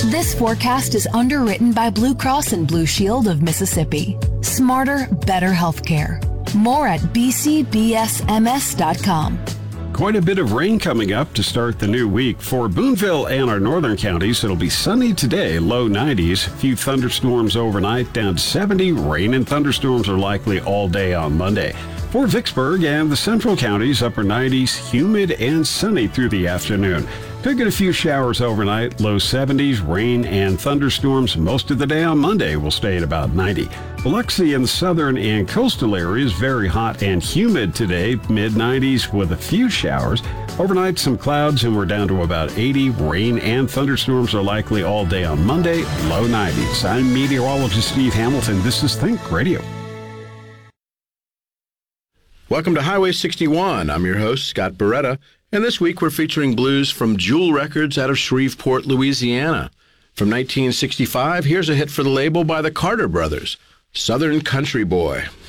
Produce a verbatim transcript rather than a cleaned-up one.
This forecast is underwritten by Blue Cross and Blue Shield of Mississippi. Smarter, better healthcare. More at b c b s m s dot com. Quite a bit of rain coming up to start the new week. For Boonville and our northern counties, it'll be sunny today, low nineties. A few thunderstorms overnight, down to seventy. Rain and thunderstorms are likely all day on Monday. For Vicksburg and the central counties, upper nineties, humid and sunny through the afternoon. Could get a few showers overnight, low seventies, rain and thunderstorms. Most of the day on Monday will stay at about ninety. Biloxi in the southern and coastal areas, very hot and humid today, mid nineties with a few showers. Overnight, some clouds and we're down to about eighty. Rain and thunderstorms are likely all day on Monday, low nineties. I'm meteorologist Steve Hamilton. This is Think Radio. Welcome to Highway sixty-one. I'm your host, Scott Beretta, and this week we're featuring blues from Jewel Records out of Shreveport, Louisiana. From nineteen sixty-five, here's a hit for the label by the Carter Brothers, Southern Country Boy.